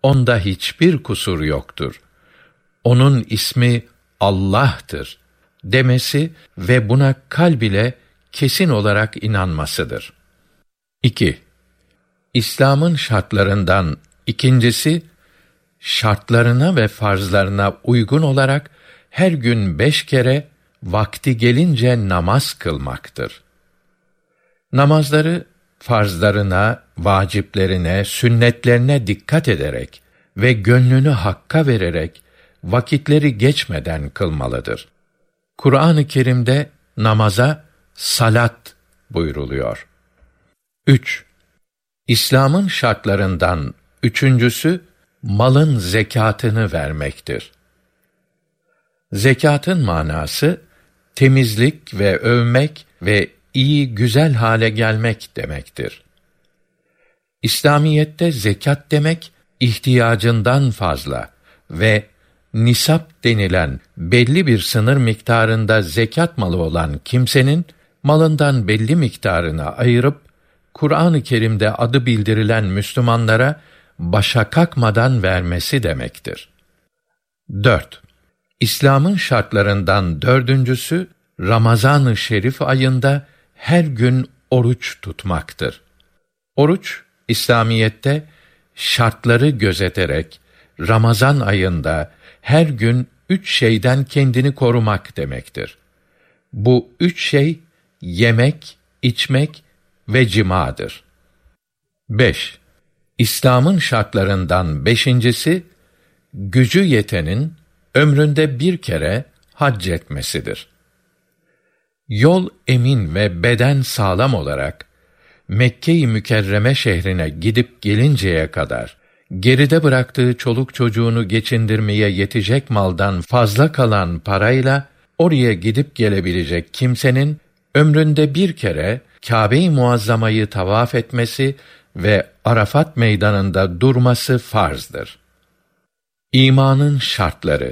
onda hiçbir kusur yoktur. Onun ismi Allah'tır demesi ve buna kalb ile kesin olarak inanmasıdır. 2. İslam'ın şartlarından ikincisi, şartlarına ve farzlarına uygun olarak her gün 5 kere vakti gelince namaz kılmaktır. Namazları farzlarına, vaciplerine, sünnetlerine dikkat ederek ve gönlünü Hakk'a vererek vakitleri geçmeden kılmalıdır. Kur'an-ı Kerim'de namaza salat buyruluyor. 3. İslam'ın şartlarından üçüncüsü, malın zekâtını vermektir. Zekâtın manası, temizlik ve övmek ve iyi, güzel hale gelmek demektir. İslamiyette zekat demek, ihtiyacından fazla ve nisap denilen belli bir sınır miktarında zekat malı olan kimsenin, malından belli miktarını ayırıp, Kur'an-ı Kerim'de adı bildirilen Müslümanlara başa kalkmadan vermesi demektir. 4. İslam'ın şartlarından dördüncüsü, Ramazan-ı Şerif ayında her gün oruç tutmaktır. Oruç, İslamiyette şartları gözeterek Ramazan ayında her gün 3 şeyden kendini korumak demektir. Bu 3 şey yemek, içmek ve cimadır. 5. İslam'ın şartlarından beşincisi, gücü yetenin ömründe bir kere hac etmesidir. Yol emin ve beden sağlam olarak Mekke-i Mükerreme şehrine gidip gelinceye kadar geride bıraktığı çoluk çocuğunu geçindirmeye yetecek maldan fazla kalan parayla oraya gidip gelebilecek kimsenin ömründe bir kere Kâbe-i Muazzama'yı tavaf etmesi ve Arafat meydanında durması farzdır. İmanın şartları.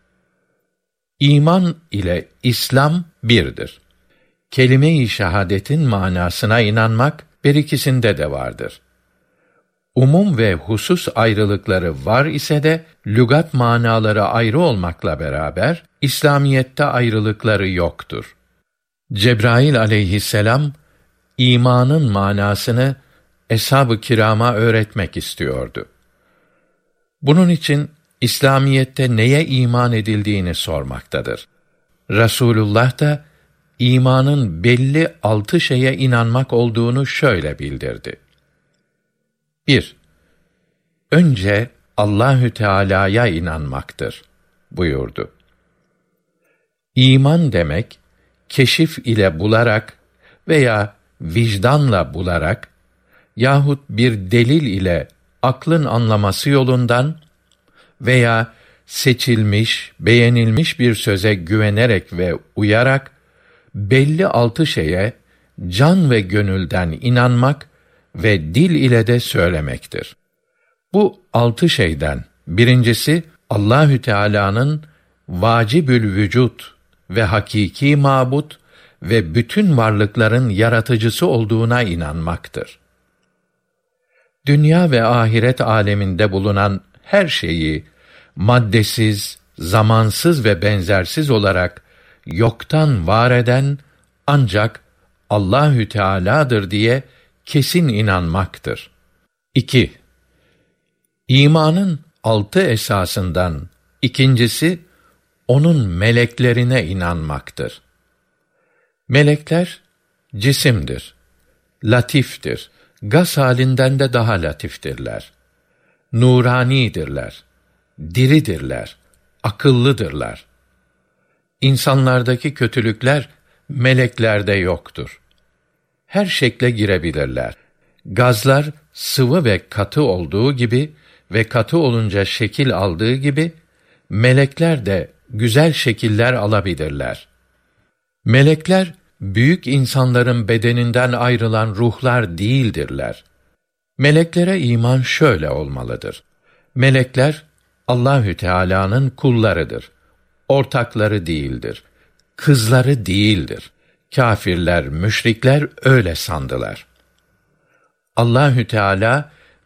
İman ile İslam birdir. Kelime-i şehadetin manasına inanmak her ikisinde de vardır. Umum ve husus ayrılıkları var ise de lügat manaları ayrı olmakla beraber İslamiyette ayrılıkları yoktur. Cebrail aleyhisselam imanın manasını eshab-ı kirama öğretmek istiyordu. Bunun için İslamiyette neye iman edildiğini sormaktadır. Resulullah da imanın belli 6 şeye inanmak olduğunu şöyle bildirdi. 1. Önce Allahü Teala'ya inanmaktır buyurdu. İman demek, keşif ile bularak veya vicdanla bularak yahut bir delil ile aklın anlaması yolundan veya seçilmiş, beğenilmiş bir söze güvenerek ve uyarak belli 6 şeye can ve gönülden inanmak ve dil ile de söylemektir. Bu 6 şeyden birincisi Allahü Teala'nın vacibül vücut ve hakiki mabut ve bütün varlıkların yaratıcısı olduğuna inanmaktır. Dünya ve ahiret aleminde bulunan her şeyi maddesiz, zamansız ve benzersiz olarak yoktan var eden ancak Allahü Teala'dır diye kesin inanmaktır. 2. İmanın 6 esasından ikincisi onun meleklerine inanmaktır. Melekler cisimdir, latiftir. Gaz halinden de daha latiftirler. Nuranidirler, diridirler, akıllıdırlar. İnsanlardaki kötülükler meleklerde yoktur. Her şekle girebilirler. Gazlar sıvı ve katı olduğu gibi ve katı olunca şekil aldığı gibi, melekler de güzel şekiller alabilirler. Melekler, büyük insanların bedeninden ayrılan ruhlar değildirler. Meleklere iman şöyle olmalıdır. Melekler, Allahü Teala'nın kullarıdır. Ortakları değildir. Kızları değildir. Kâfirler, müşrikler öyle sandılar. Allahü Teala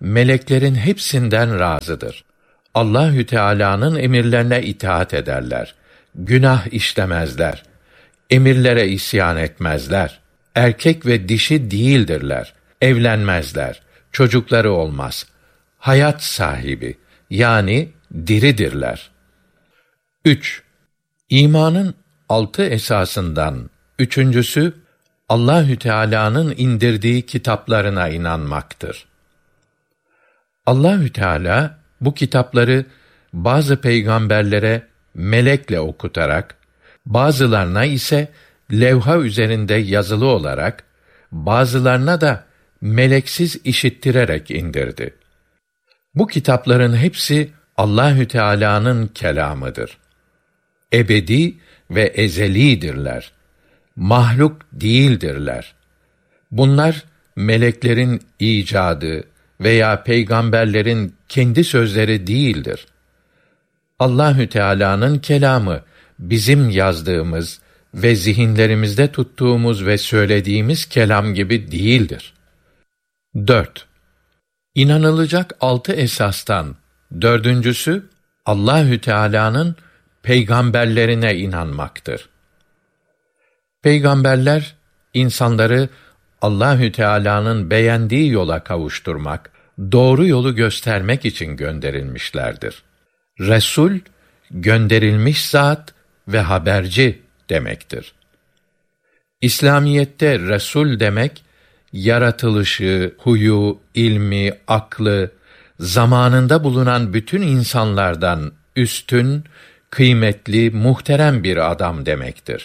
meleklerin hepsinden razıdır. Allahü Teala'nın emirlerine itaat ederler. Günah işlemezler. Emirlere isyan etmezler. Erkek ve dişi değildirler. Evlenmezler. Çocukları olmaz. Hayat sahibi, yani diridirler. 3. İmanın 6 esasından üçüncüsü, Allahü Teala'nın indirdiği kitaplarına inanmaktır. Allahü Teala bu kitapları bazı peygamberlere melekle okutarak, bazılarına ise levha üzerinde yazılı olarak, bazılarına da meleksiz işittirerek indirdi. Bu kitapların hepsi Allahü Teala'nın kelamıdır. Ebedi ve ezelidirler. Mahluk değildirler. Bunlar meleklerin icadı veya peygamberlerin kendi sözleri değildir. Allahü Teala'nın kelamı bizim yazdığımız ve zihinlerimizde tuttuğumuz ve söylediğimiz kelam gibi değildir. 4. İnanılacak 6 esastan dördüncüsü, Allahü Teala'nın peygamberlerine inanmaktır. Peygamberler insanları Allahü Teala'nın beğendiği yola kavuşturmak, doğru yolu göstermek için gönderilmişlerdir. Resul, gönderilmiş zat ve haberci demektir. İslamiyette Resul demek, yaratılışı, huyu, ilmi, aklı, zamanında bulunan bütün insanlardan üstün, kıymetli, muhterem bir adam demektir.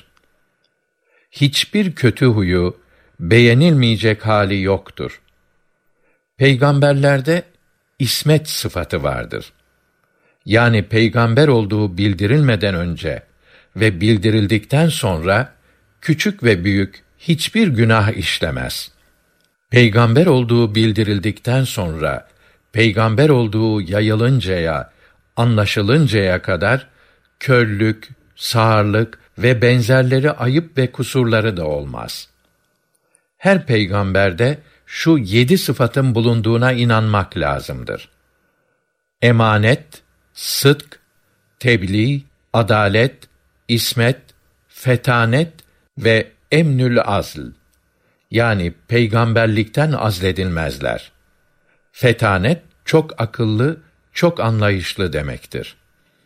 Hiçbir kötü huyu, beğenilmeyecek hali yoktur. Peygamberlerde ismet sıfatı vardır. Yani peygamber olduğu bildirilmeden önce ve bildirildikten sonra küçük ve büyük hiçbir günah işlemez. Peygamber olduğu bildirildikten sonra peygamber olduğu yayılıncaya, anlaşılıncaya kadar körlük, sağırlık ve benzerleri ayıp ve kusurları da olmaz. Her peygamberde şu 7 sıfatın bulunduğuna inanmak lazımdır. Emanet, sıdk, tebliğ, adalet, ismet, fetanet ve emnül azl. Yani peygamberlikten azledilmezler. Fetanet, çok akıllı, çok anlayışlı demektir.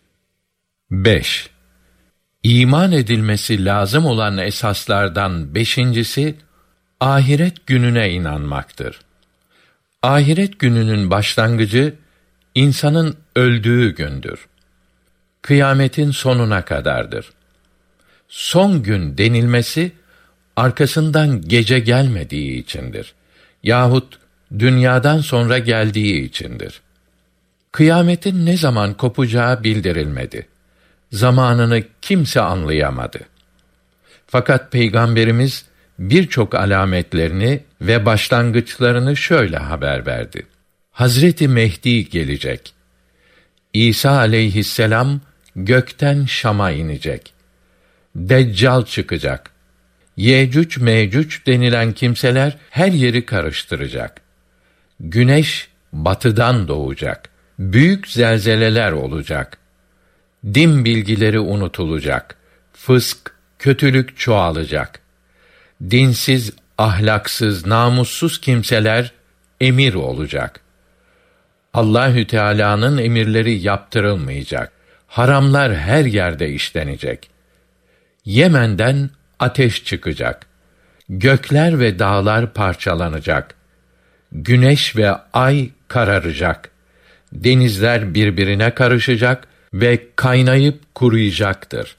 5. İman edilmesi lazım olan esaslardan beşincisi, ahiret gününe inanmaktır. Ahiret gününün başlangıcı, insanın öldüğü gündür. Kıyametin sonuna kadardır. Son gün denilmesi, arkasından gece gelmediği içindir. Yahut dünyadan sonra geldiği içindir. Kıyametin ne zaman kopacağı bildirilmedi. Zamanını kimse anlayamadı. Fakat Peygamberimiz birçok alametlerini ve başlangıçlarını şöyle haber verdi. Hazreti Mehdi gelecek. İsa aleyhisselam gökten Şam'a inecek. Deccal çıkacak. Yecüc Mecüc denilen kimseler her yeri karıştıracak. Güneş batıdan doğacak. Büyük zelzeleler olacak. Din bilgileri unutulacak. Fısk, kötülük çoğalacak. Dinsiz, ahlaksız, namussuz kimseler emir olacak. Allahü Teala'nın emirleri yaptırılmayacak. Haramlar her yerde işlenecek. Yemen'den ateş çıkacak. Gökler ve dağlar parçalanacak. Güneş ve ay kararacak. Denizler birbirine karışacak ve kaynayıp kuruyacaktır.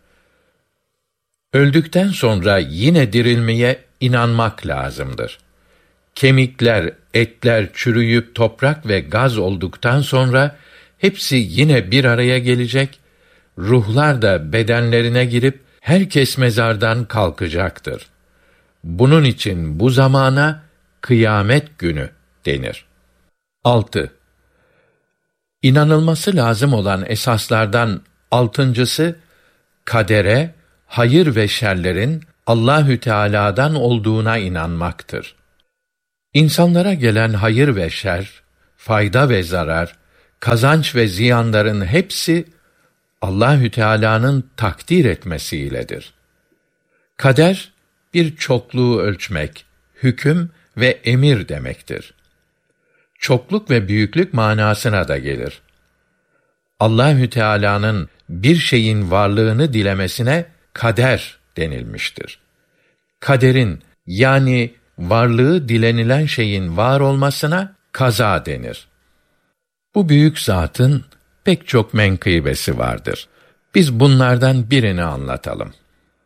Öldükten sonra yine dirilmeye inanmak lazımdır. Kemikler, etler çürüyüp toprak ve gaz olduktan sonra hepsi yine bir araya gelecek, ruhlar da bedenlerine girip herkes mezardan kalkacaktır. Bunun için bu zamana kıyamet günü denir. 6. İnanılması lazım olan esaslardan altıncısı, kadere, hayır ve şerlerin Allahü Teala'dan olduğuna inanmaktır. İnsanlara gelen hayır ve şer, fayda ve zarar, kazanç ve ziyanların hepsi Allahü Teala'nın takdir etmesiyledir. Kader bir çokluğu ölçmek, hüküm ve emir demektir. Çokluk ve büyüklük manasına da gelir. Allahü Teala'nın bir şeyin varlığını dilemesine kader denilmiştir. Kaderin yani varlığı dilenilen şeyin var olmasına kaza denir. Bu büyük zatın pek çok menkıbesi vardır. Biz bunlardan birini anlatalım.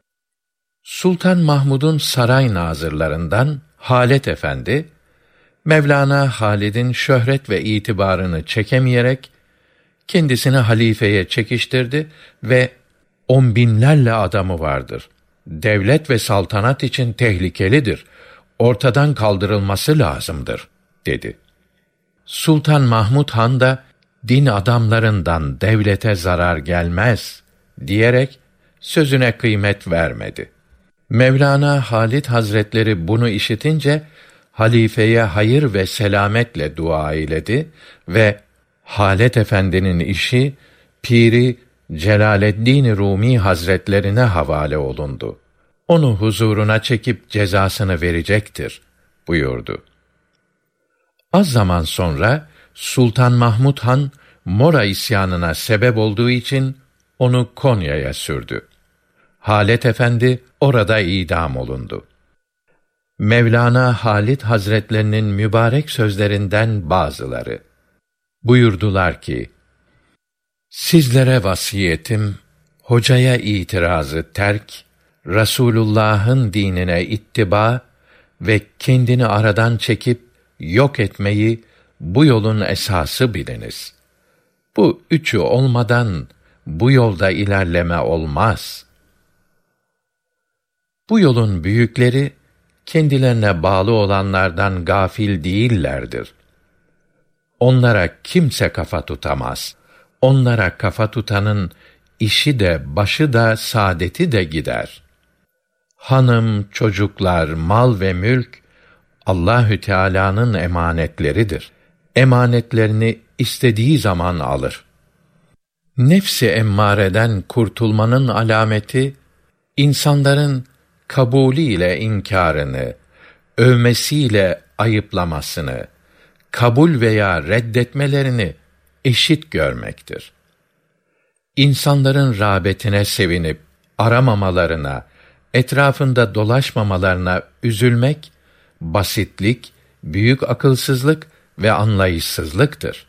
Sultan Mahmud'un saray nazırlarından Halet Efendi, Mevlana Halid'in şöhret ve itibarını çekemeyerek kendisini halifeye çekiştirdi ve 10 binlerle adamı vardır. Devlet ve saltanat için tehlikelidir. Ortadan kaldırılması lazımdır, dedi. Sultan Mahmud Han da din adamlarından devlete zarar gelmez diyerek sözüne kıymet vermedi. Mevlana Halid Hazretleri bunu işitince halifeye hayır ve selametle dua eyledi ve Halet Efendi'nin işi Piri Celaleddin Rumi Hazretlerine havale olundu. Onu huzuruna çekip cezasını verecektir buyurdu. Az zaman sonra Sultan Mahmud Han Mora isyanına sebep olduğu için onu Konya'ya sürdü. Halet Efendi orada idam olundu. Mevlana Halid Hazretlerinin mübarek sözlerinden bazıları. Buyurdular ki: Sizlere vasiyetim, hocaya itirazı terk, Rasulullah'ın dinine ittiba ve kendini aradan çekip yok etmeyi bu yolun esası biliniz. Bu üçü olmadan bu yolda ilerleme olmaz. Bu yolun büyükleri kendilerine bağlı olanlardan gafil değillerdir. Onlara kimse kafa tutamaz. Onlara kafa tutanın işi de başı da saadeti de gider. Hanım, çocuklar, mal ve mülk Allahü Teala'nın emanetleridir. Emanetlerini istediği zaman alır. Nefs-i emmâreden kurtulmanın alameti, insanların kabulü ile inkârını, övmesiyle ayıplamasını, kabul veya reddetmelerini eşit görmektir. İnsanların rağbetine sevinip aramamalarına, etrafında dolaşmamalarına üzülmek, basitlik, büyük akılsızlık ve anlayışsızlıktır.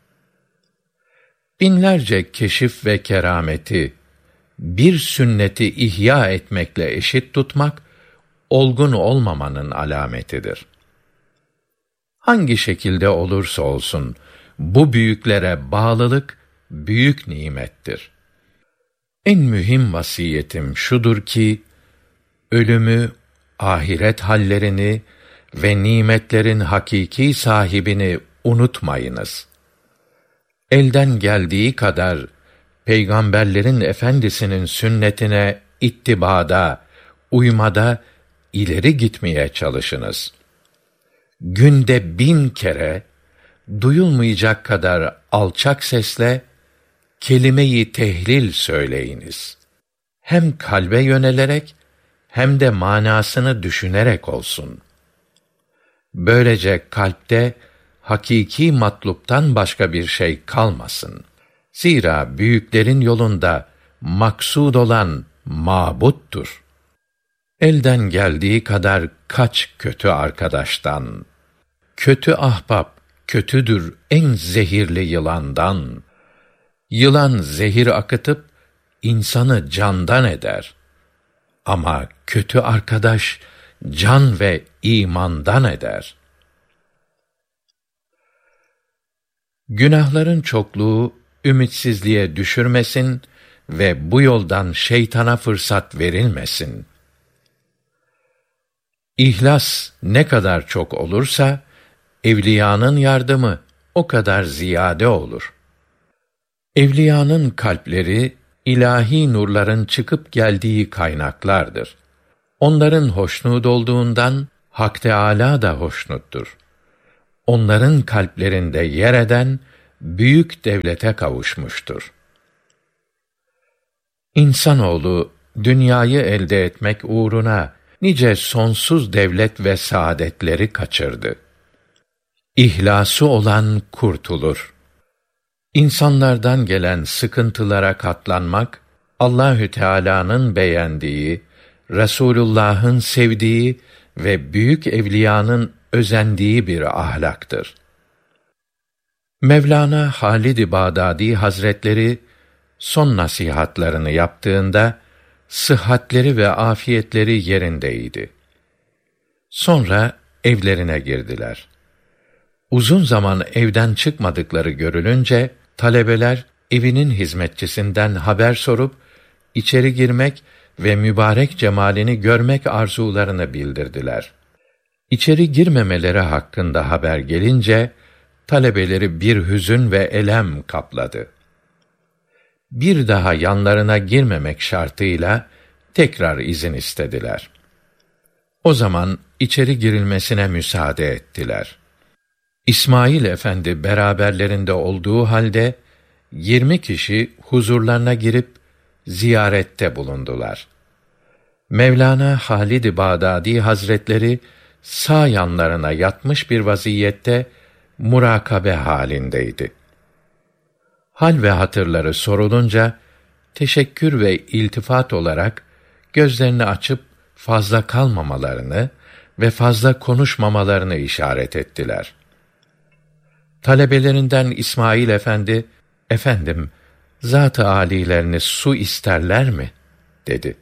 Binlerce keşif ve kerameti, bir sünneti ihya etmekle eşit tutmak, olgun olmamanın alametidir. Hangi şekilde olursa olsun, bu büyüklere bağlılık, büyük nimettir. En mühim vasiyetim şudur ki, ölümü, ahiret hallerini ve nimetlerin hakiki sahibini unutmayınız. Elden geldiği kadar, peygamberlerin efendisinin sünnetine ittibada, uymada ileri gitmeye çalışınız. Günde 1000 kere, duyulmayacak kadar alçak sesle, kelime-i tehlil söyleyiniz. Hem kalbe yönelerek, hem de manasını düşünerek olsun. Böylece kalpte, hakiki matluptan başka bir şey kalmasın. Zira büyüklerin yolunda maksud olan mabuttur. Elden geldiği kadar kaç kötü arkadaştan. Kötü ahbap kötüdür en zehirli yılandan. Yılan zehir akıtıp insanı candan eder. Ama kötü arkadaş can ve imandan eder. Günahların çokluğu ümitsizliğe düşürmesin ve bu yoldan şeytana fırsat verilmesin. İhlas ne kadar çok olursa, evliyanın yardımı o kadar ziyade olur. Evliyanın kalpleri, ilahi nurların çıkıp geldiği kaynaklardır. Onların hoşnut olduğundan, Hak Teâlâ da hoşnuttur. onların kalplerinde yer eden büyük devlete kavuşmuştur. İnsanoğlu dünyayı elde etmek uğruna nice sonsuz devlet ve saadetleri kaçırdı. İhlası olan kurtulur. İnsanlardan gelen sıkıntılara katlanmak, Allahü Teala'nın beğendiği, Resulullah'ın sevdiği ve büyük evliyanın özendiği bir ahlaktır. Mevlana Halid-i Bağdadi Hazretleri son nasihatlarını yaptığında sıhhatleri ve afiyetleri yerindeydi. Sonra evlerine girdiler. Uzun zaman evden çıkmadıkları görülünce talebeler evinin hizmetçisinden haber sorup içeri girmek ve mübarek cemalini görmek arzularını bildirdiler. İçeri girmemeleri hakkında haber gelince talebeleri bir hüzün ve elem kapladı. Bir daha yanlarına girmemek şartıyla tekrar izin istediler. O zaman içeri girilmesine müsaade ettiler. İsmail Efendi beraberlerinde olduğu halde 20 kişi huzurlarına girip ziyarette bulundular. Mevlana Halid-i Bağdadi Hazretleri sağ yanlarına yatmış bir vaziyette murakabe halindeydi. Hal ve hatırları sorulunca teşekkür ve iltifat olarak gözlerini açıp fazla kalmamalarını ve fazla konuşmamalarını işaret ettiler. Talebelerinden İsmail Efendi, "Efendim, zat-ı âlileriniz su isterler mi?" dedi.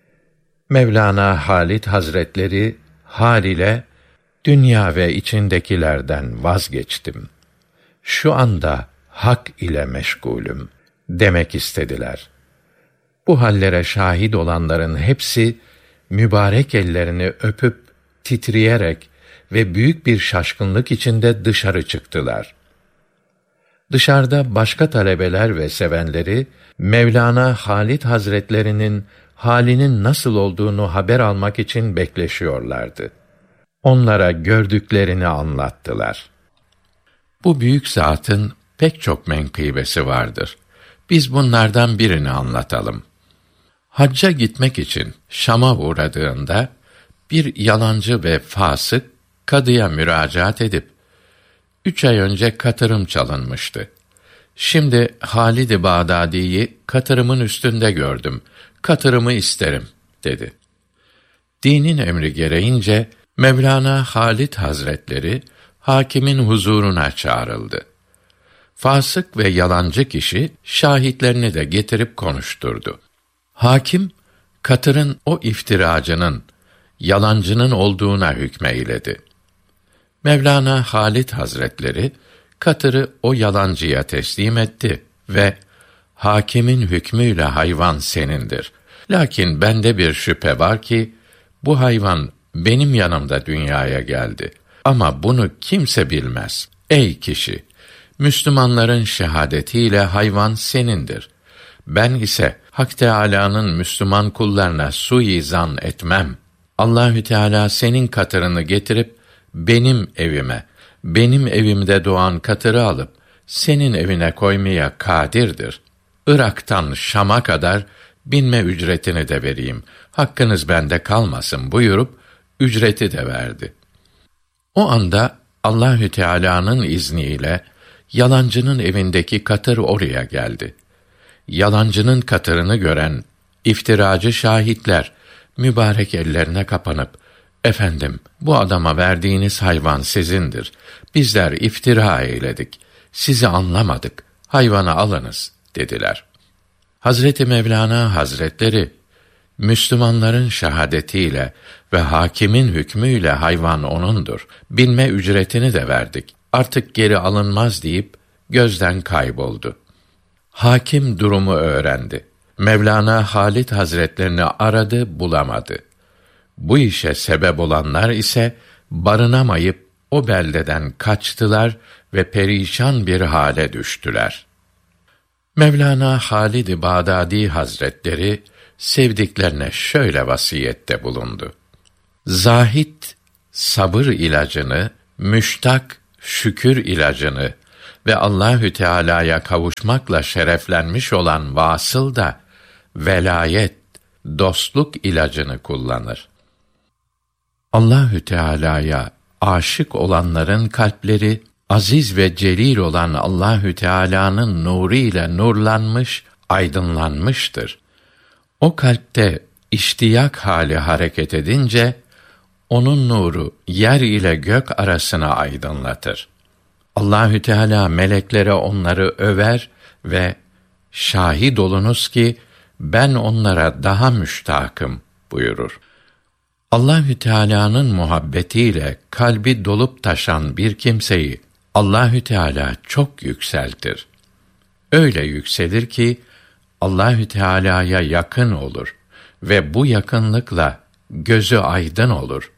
Mevlana Halid Hazretleri hal ile "Dünya ve içindekilerden vazgeçtim. Şu anda hak ile meşgulüm." demek istediler. Bu hallere şahit olanların hepsi mübarek ellerini öpüp titreyerek ve büyük bir şaşkınlık içinde dışarı çıktılar. Dışarıda başka talebeler ve sevenleri Mevlana Halid Hazretlerinin halinin nasıl olduğunu haber almak için bekleşiyorlardı. Onlara gördüklerini anlattılar. Bu büyük zatın pek çok menkıbesi vardır. Biz bunlardan birini anlatalım. Hacca gitmek için Şam'a uğradığında bir yalancı ve fasık kadıya müracaat edip 3 ay önce katırım çalınmıştı. Şimdi Halid-i Bağdadi'yi katırımın üstünde gördüm. Katırımı isterim dedi. Dinin emri gereğince Mevlana Halid Hazretleri hakimin huzuruna çağrıldı. Fasık ve yalancı kişi şahitlerini de getirip konuşturdu. Hakim katırın o iftiracının, yalancının olduğuna hükmeyledi. Mevlana Halid Hazretleri katırı o yalancıya teslim etti ve hakimin hükmüyle hayvan senindir. Lakin bende bir şüphe var ki bu hayvan benim yanımda dünyaya geldi. Ama bunu kimse bilmez. Ey kişi! Müslümanların şehadetiyle hayvan senindir. Ben ise Hak Teâlâ'nın Müslüman kullarına suizan etmem. Allahü Teâlâ senin katırını getirip benim evime, benim evimde doğan katırı alıp senin evine koymaya kadirdir. Irak'tan Şam'a kadar binme ücretini de vereyim. Hakkınız bende kalmasın buyurup ücreti de verdi. O anda Allahü Teâlâ'nın izniyle yalancının evindeki katır oraya geldi. Yalancının katırını gören iftiracı şahitler mübarek ellerine kapanıp, "Efendim, bu adama verdiğiniz hayvan sizindir. Bizler iftira eyledik. Sizi anlamadık. Hayvanı alınız." dediler. Hazreti Mevlana Hazretleri, Müslümanların şehadetiyle ve hakimin hükmüyle hayvan onundur. Binme ücretini de verdik. Artık geri alınmaz deyip gözden kayboldu. Hakim durumu öğrendi. Mevlana Halid Hazretlerini aradı, bulamadı. Bu işe sebep olanlar ise barınamayıp o beldeden kaçtılar ve perişan bir hale düştüler. Mevlana Halid-i Bağdadi Hazretleri sevdiklerine şöyle vasiyette bulundu: Zahid sabır ilacını, müştak şükür ilacını ve Allahü Teala'ya kavuşmakla şereflenmiş olan vasıl da velayet, dostluk ilacını kullanır. Allahü Teala'ya aşık olanların kalpleri aziz ve celil olan Allahü Teala'nın nuru ile nurlanmış, aydınlanmıştır. O kalpte iştiyak hali hareket edince onun nuru yer ile gök arasına aydınlatır. Allahü Teala meleklere onları över ve şahit olunuz ki ben onlara daha müştakım buyurur. Allahü Teala'nın muhabbetiyle kalbi dolup taşan bir kimseyi Allahü Teala çok yükseltir. Öyle yükselir ki Allahü Teala'ya yakın olur ve bu yakınlıkla gözü aydın olur.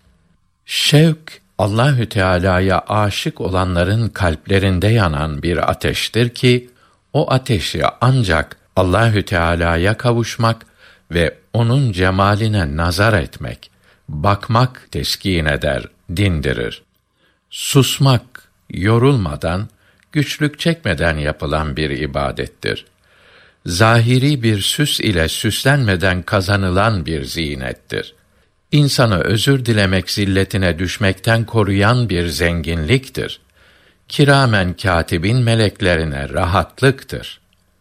Şevk Allahü Teala'ya aşık olanların kalplerinde yanan bir ateştir ki o ateşi ancak Allahü Teala'ya kavuşmak ve onun cemaline nazar etmek, bakmak teskin eder, dindirir. Susmak, yorulmadan, güçlük çekmeden yapılan bir ibadettir. Zahiri bir süs ile süslenmeden kazanılan bir zinettir. İnsanı özür dilemek zilletine düşmekten koruyan bir zenginliktir. Kiramen kâtibin meleklerine rahatlıktır.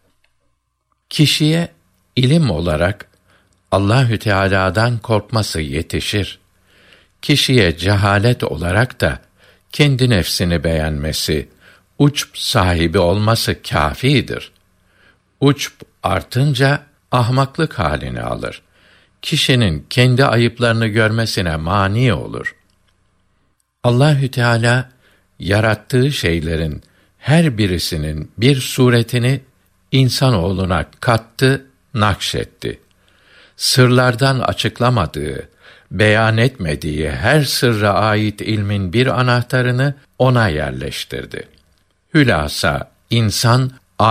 Kişiye ilim olarak Allahü Teala'dan korkması yetişir. Kişiye cehalet olarak da kendi nefsini beğenmesi, uçb sahibi olması kâfidir. Uçb artınca ahmaklık halini alır. Kişinin kendi ayıplarını görmesine mani olur. Allahü Teala yarattığı şeylerin her birisinin bir suretini insanoğluna kattı, nakşetti. Sırlardan açıklamadığı, beyan etmediği her sırra ait ilmin bir anahtarını ona yerleştirdi. Hülasa insan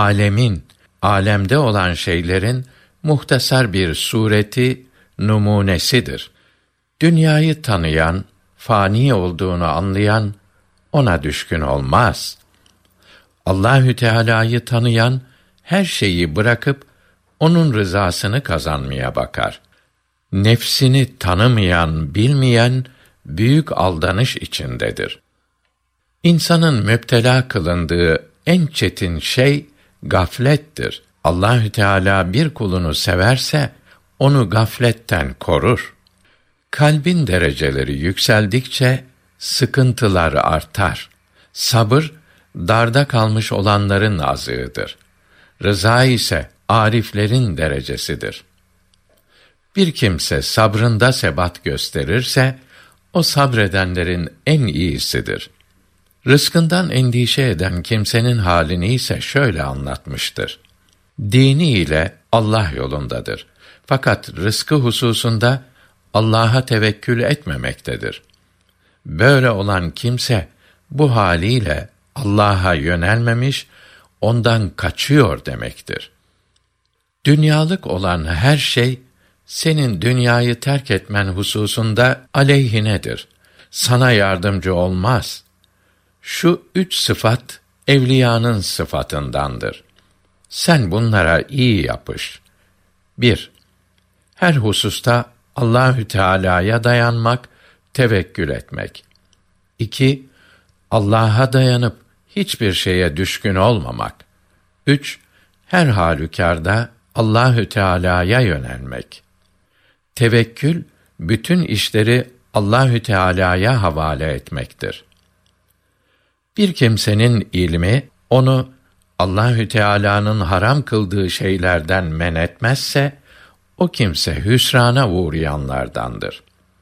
alemde olan şeylerin muhtasar bir sureti, numunesidir. Dünyayı tanıyan, fani olduğunu anlayan ona düşkün olmaz. Allahü Teala'yı tanıyan her şeyi bırakıp onun rızasını kazanmaya bakar. Nefsini tanımayan, bilmeyen büyük aldanış içindedir. İnsanın müptela kılındığı en çetin şey gaflettir. Allahü Teala bir kulunu severse onu gafletten korur. Kalbin dereceleri yükseldikçe sıkıntılar artar. Sabır darda kalmış olanların azığıdır. Rıza ise ariflerin derecesidir. Bir kimse sabrında sebat gösterirse o sabredenlerin en iyisidir. Rızkından endişe eden kimsenin halini ise şöyle anlatmıştır. Dini ile Allah yolundadır. Fakat rızkı hususunda Allah'a tevekkül etmemektedir. Böyle olan kimse bu haliyle Allah'a yönelmemiş, ondan kaçıyor demektir. Dünyalık olan her şey senin dünyayı terk etmen hususunda aleyhinedir. Sana yardımcı olmaz. Şu 3 sıfat evliyanın sıfatındandır. Sen bunlara iyi yapış. 1. Her hususta Allahü Teala'ya dayanmak, tevekkül etmek. 2. Allah'a dayanıp hiçbir şeye düşkün olmamak. 3. Her halükarda Allahü Teala'ya yönelmek. Tevekkül bütün işleri Allahü Teala'ya havale etmektir. Bir kimsenin ilmi onu Allahü Teala'nın haram kıldığı şeylerden men etmezse o kimse hüsrana uğrayanlardandır.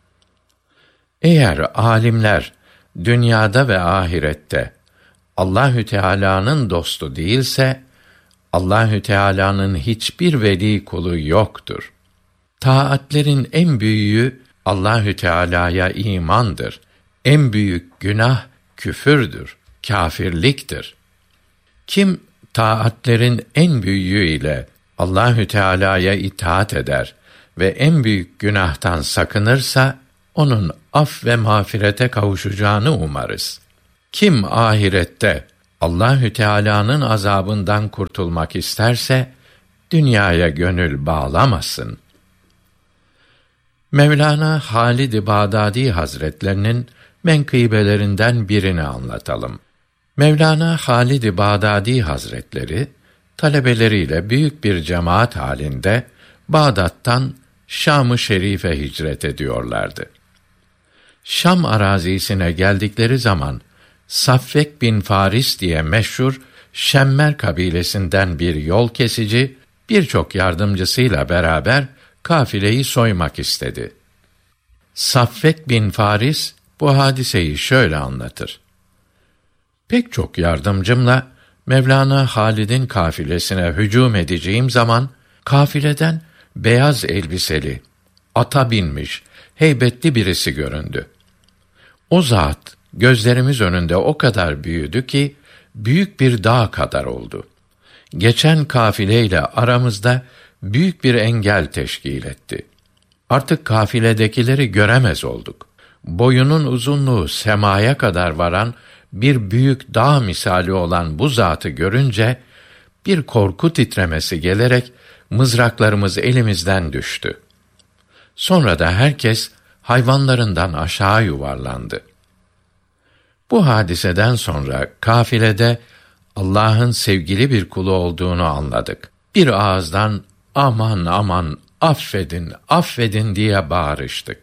Eğer alimler dünyada ve ahirette Allahü Teala'nın dostu değilse Allahü Teala'nın hiçbir veli kulu yoktur. Taatlerin en büyüğü Allahü Teala'ya imandır. En büyük günah küfürdür, kâfirliktir. Kim taatlerin en büyüğü ile Allahü Teala'ya itaat eder ve en büyük günahtan sakınırsa onun af ve mağfirete kavuşacağını umarız. Kim ahirette Allahü Teala'nın azabından kurtulmak isterse dünyaya gönül bağlamasın. Mevlana Halid-i Bağdadi Hazretlerinin menkıbelerinden birini anlatalım. Mevlana Halid-i Bağdadi Hazretleri talebeleriyle büyük bir cemaat halinde Bağdat'tan Şam-ı Şerif'e hicret ediyorlardı. Şam arazisine geldikleri zaman Saffek bin Faris diye meşhur Şemmer kabilesinden bir yol kesici birçok yardımcısıyla beraber kafileyi soymak istedi. Saffek bin Faris bu hadiseyi şöyle anlatır. Pek çok yardımcımla Mevlana Halid'in kafilesine hücum edeceğim zaman kafileden beyaz elbiseli, ata binmiş, heybetli birisi göründü. O zat gözlerimiz önünde o kadar büyüdü ki büyük bir dağ kadar oldu. Geçen kafileyle aramızda büyük bir engel teşkil etti. Artık kafiledekileri göremez olduk. Boyunun uzunluğu semaya kadar varan bir büyük dağ misali olan bu zatı görünce bir korku titremesi gelerek mızraklarımız elimizden düştü. Sonra da herkes hayvanlarından aşağı yuvarlandı. Bu hadiseden sonra kafilede Allah'ın sevgili bir kulu olduğunu anladık. Bir ağızdan aman aman affedin, affedin diye bağırıştık.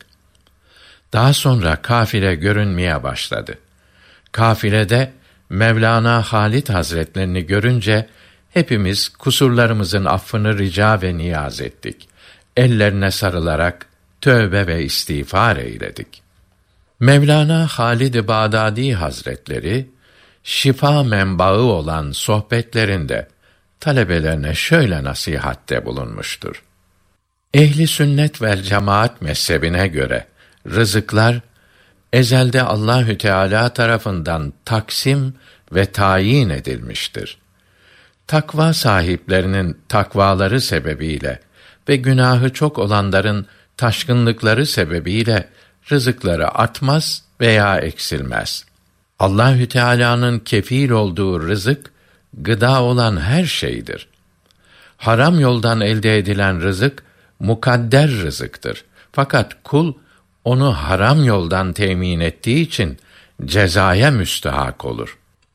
Daha sonra kafile görünmeye başladı. Kafilede Mevlana Halid Hazretlerini görünce hepimiz kusurlarımızın affını rica ve niyaz ettik. Ellerine sarılarak tövbe ve istiğfar eyledik. Mevlana Halid-i Bağdadi Hazretleri şifa menbaı olan sohbetlerinde talebelerine şöyle nasihatte bulunmuştur. Ehli sünnet vel cemaat mezhebine göre rızıklar ezelde Allahü Teala tarafından taksim ve tayin edilmiştir. Takva sahiplerinin takvaları sebebiyle ve günahı çok olanların taşkınlıkları sebebiyle rızıkları artmaz veya eksilmez. Allahü Teala'nın kefil olduğu rızık gıda olan her şeydir. Haram yoldan elde edilen rızık mukadder rızıktır. Fakat kul onu haram yoldan temin ettiği için cezaya müstahak olur.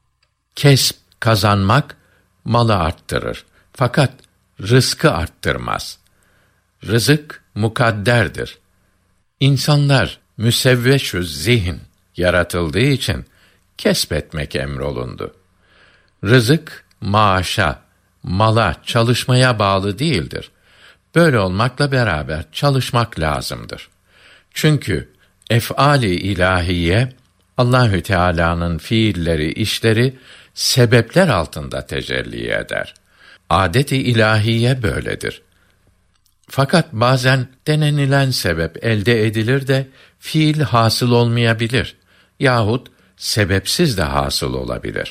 Kesp kazanmak malı arttırır. Fakat rızkı arttırmaz. Rızık mukadderdir. İnsanlar müsevveşüz zihin yaratıldığı için kesbetmek emrolundu. Rızık maaşa, mala, çalışmaya bağlı değildir. Böyle olmakla beraber çalışmak lazımdır. Çünkü ef'ali ilahiye Allahü Teala'nın fiilleri, işleri sebepler altında tecelli eder. Adet-i ilahiye böyledir. Fakat bazen denenilen sebep elde edilir de fiil hasıl olmayabilir yahut sebepsiz de hasıl olabilir.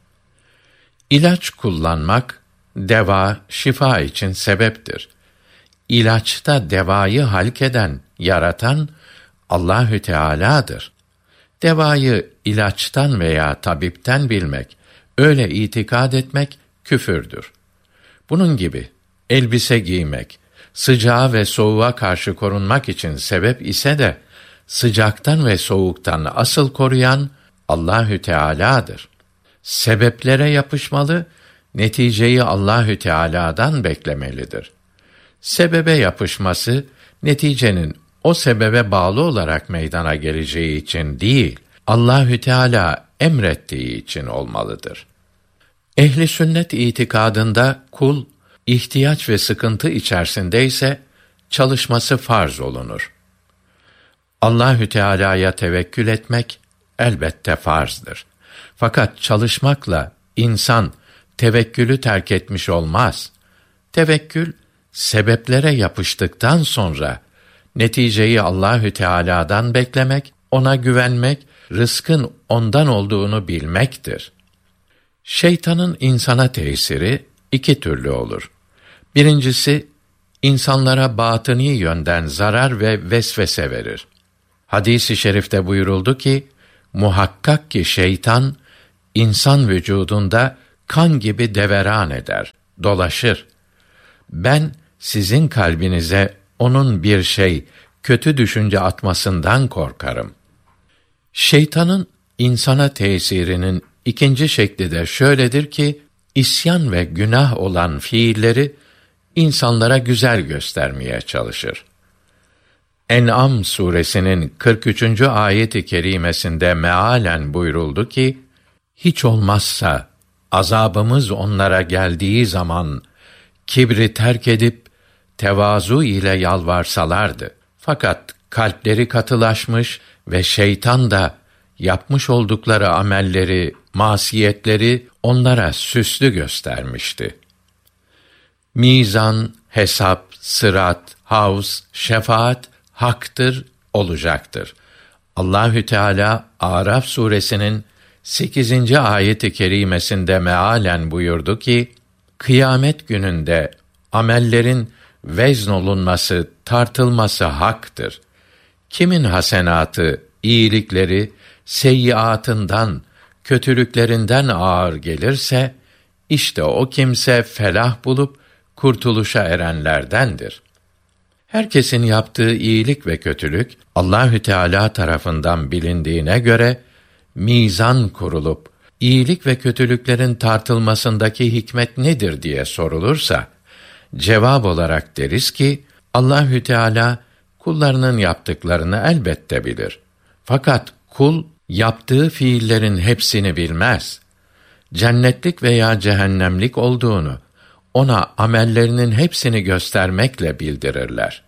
İlaç kullanmak deva, şifa için sebeptir. İlaçta devayı halkeden, yaratan Allahü Teala'dır. Devayı ilaçtan veya tabipten bilmek, öyle itikad etmek küfürdür. Bunun gibi elbise giymek, sıcağa ve soğuğa karşı korunmak için sebep ise de sıcaktan ve soğuktan asıl koruyan Allahü Teala'dır. Sebeplere yapışmalı, neticeyi Allahü Teala'dan beklemelidir. Sebebe yapışması neticenin o sebebe bağlı olarak meydana geleceği için değil, Allahü Teala emrettiği için olmalıdır. Ehli sünnet itikadında kul ihtiyaç ve sıkıntı içerisindeyse çalışması farz olunur. Allahü Teala'ya tevekkül etmek elbette farzdır. Fakat çalışmakla insan tevekkülü terk etmiş olmaz. Tevekkül sebeplere yapıştıktan sonra neticeyi Allahü Teala'dan beklemek, ona güvenmek, rızkın ondan olduğunu bilmektir. Şeytanın insana tesiri iki türlü olur. Birincisi, insanlara batını yönden zarar ve vesvese verir. Hadis-i şerifte buyuruldu ki, muhakkak ki şeytan, insan vücudunda kan gibi deveran eder, dolaşır. Ben sizin kalbinize onun bir şey, kötü düşünce atmasından korkarım. Şeytanın insana tesirinin ikinci şekli de şöyledir ki, isyan ve günah olan fiilleri insanlara güzel göstermeye çalışır. En'am suresinin 43. ayet-i kerimesinde mealen buyuruldu ki, hiç olmazsa azabımız onlara geldiği zaman kibri terk edip tevazu ile yalvarsalardı. Fakat kalpleri katılaşmış ve şeytan da yapmış oldukları amelleri, masiyetleri onlara süslü göstermişti. Mizan, hesap, sırat, havz, şefaat haktır, olacaktır. Allahü Teala Araf suresinin 8. ayet-i kerimesinde mealen buyurdu ki, kıyamet gününde amellerin vezn olunması, tartılması haktır. Kimin hasenatı, iyilikleri, seyyiatından, kötülüklerinden ağır gelirse, işte o kimse felah bulup kurtuluşa erenlerdendir. Herkesin yaptığı iyilik ve kötülük Allahü Teala tarafından bilindiğine göre mizan kurulup iyilik ve kötülüklerin tartılmasındaki hikmet nedir diye sorulursa, cevap olarak deriz ki Allahü Teala kullarının yaptıklarını elbette bilir. Fakat kul yaptığı fiillerin hepsini bilmez. Cennetlik veya cehennemlik olduğunu ona amellerinin hepsini göstermekle bildirirler.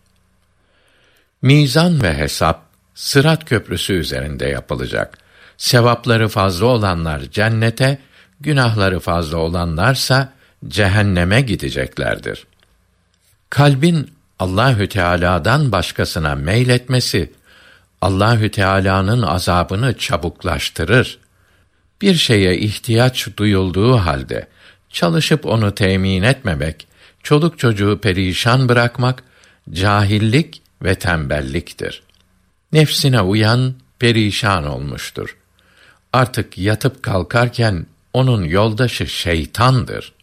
Mizan ve hesap Sırat köprüsü üzerinde yapılacak. Sevapları fazla olanlar cennete, günahları fazla olanlarsa cehenneme gideceklerdir. Kalbin Allahü Teala'dan başkasına meyletmesi Allahü Teala'nın azabını çabuklaştırır. Bir şeye ihtiyaç duyulduğu halde çalışıp onu temin etmemek, çoluk çocuğu perişan bırakmak cahillik ve tembelliktir. Nefsine uyan perişan olmuştur. Artık yatıp kalkarken onun yoldaşı şeytandır.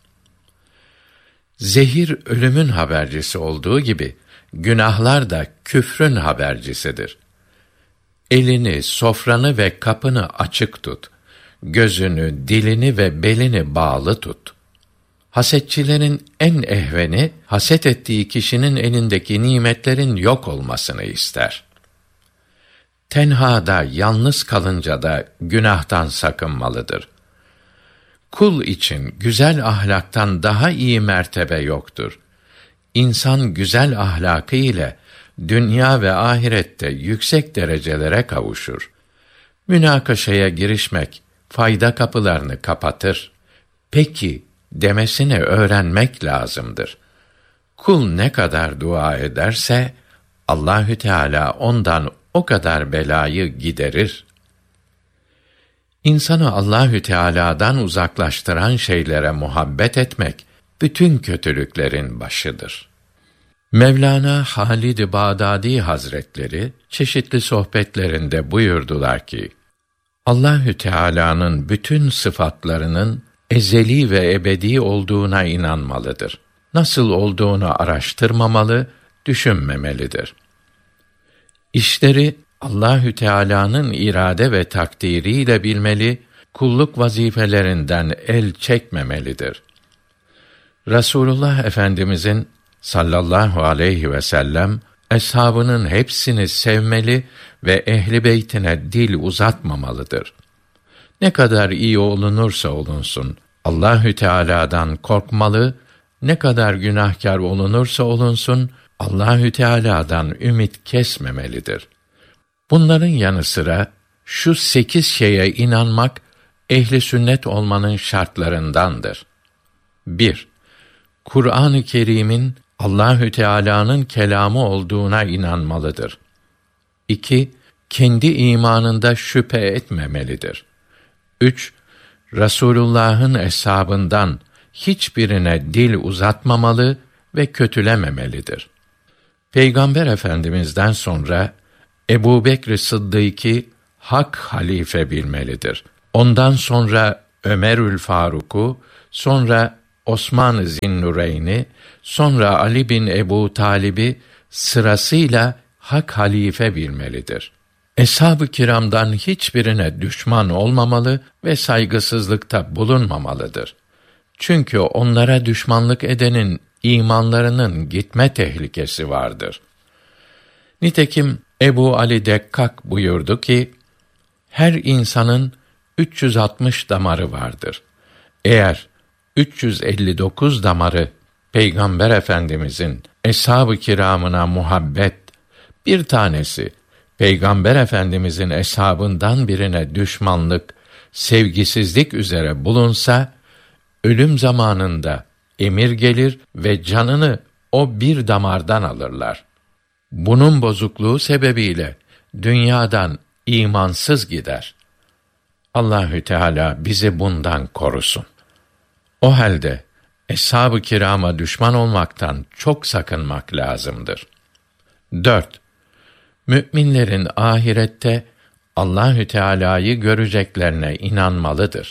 Zehir ölümün habercisi olduğu gibi günahlar da küfrün habercisidir. Elini, sofranı ve kapını açık tut. Gözünü, dilini ve belini bağlı tut. Hasetçilerin en ehveni, haset ettiği kişinin elindeki nimetlerin yok olmasını ister. Tenhada, yalnız kalınca da günahtan sakınmalıdır. Kul için güzel ahlaktan daha iyi mertebe yoktur. İnsan güzel ahlakı ile dünya ve ahirette yüksek derecelere kavuşur. Münakaşaya girişmek fayda kapılarını kapatır. Peki demesini öğrenmek lazımdır. Kul ne kadar dua ederse Allahü Teala ondan o kadar belayı giderir. İnsanı Allahü Teala'dan uzaklaştıran şeylere muhabbet etmek bütün kötülüklerin başıdır. Mevlana Halid-i Bağdadi Hazretleri çeşitli sohbetlerinde buyurdular ki: Allahü Teala'nın bütün sıfatlarının ezeli ve ebedi olduğuna inanmalıdır. Nasıl olduğunu araştırmamalı, düşünmemelidir. İşleri Allahü Teala'nın irade ve takdiriyle bilmeli, kulluk vazifelerinden el çekmemelidir. Resulullah Efendimizin sallallahu aleyhi ve sellem eshabının hepsini sevmeli ve ehli beytine dil uzatmamalıdır. Ne kadar iyi olunursa olunsun Allahü Teala'dan korkmalı, ne kadar günahkar olunursa olunsun Allahü Teala'dan ümit kesmemelidir. Bunların yanı sıra şu 8 şeye inanmak ehli sünnet olmanın şartlarındandır. 1. Kur'an-ı Kerim'in Allahü Teala'nın kelamı olduğuna inanmalıdır. 2. Kendi imanında şüphe etmemelidir. 3. Resulullah'ın eshabından hiçbirine dil uzatmamalı ve kötülememelidir. Peygamber Efendimiz'den sonra Ebu Bekr Sıddık'ı hak halife bilmelidir. Ondan sonra Ömerül Faruk'u, sonra Osman-ı Zinnureyn'i, sonra Ali bin Ebu Talib'i sırasıyla hak halife bilmelidir. Eshab-ı kiramdan hiçbirine düşman olmamalı ve saygısızlıkta bulunmamalıdır. Çünkü onlara düşmanlık edenin imanlarının gitme tehlikesi vardır. Nitekim Ebu Ali Dekkak buyurdu ki, her insanın 360 damarı vardır. Eğer 359 damarı Peygamber Efendimizin eshab-ı kiramına muhabbet, bir tanesi Peygamber Efendimizin eshabından birine düşmanlık, sevgisizlik üzere bulunsa, ölüm zamanında emir gelir ve canını o bir damardan alırlar. Bunun bozukluğu sebebiyle dünyadan imansız gider. Allahü Teala bizi bundan korusun. O halde eshab-ı kirama düşman olmaktan çok sakınmak lazımdır. 4. Müminlerin ahirette Allahü Teala'yı göreceklerine inanmalıdır.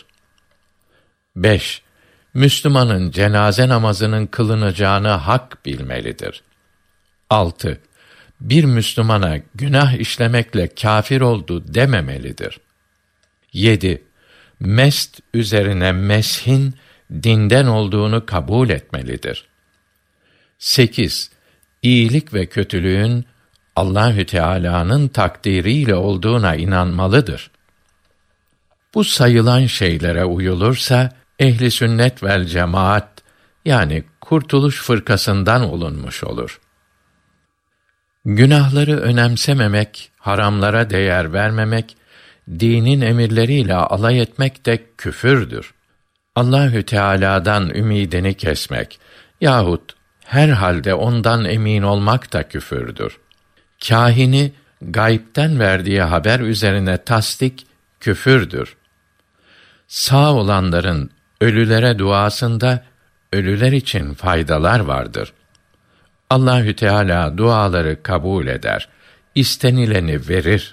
5. Müslümanın cenaze namazının kılınacağını hak bilmelidir. 6. Bir Müslümana günah işlemekle kâfir oldu dememelidir. 7. Mest üzerine meshin dinden olduğunu kabul etmelidir. 8. İyilik ve kötülüğün Allahü Teala'nın takdiriyle olduğuna inanmalıdır. Bu sayılan şeylere uyulursa ehli sünnet vel cemaat, yani kurtuluş fırkasından olunmuş olur. Günahları önemsememek, haramlara değer vermemek, dinin emirleriyle alay etmek de küfürdür. Allahü Teala'dan ümidini kesmek yahut herhalde ondan emin olmak da küfürdür. Kâhini gaybten verdiği haber üzerine tasdik küfürdür. Sağ olanların ölülere duasında ölüler için faydalar vardır. Allahü Teala duaları kabul eder, istenileni verir.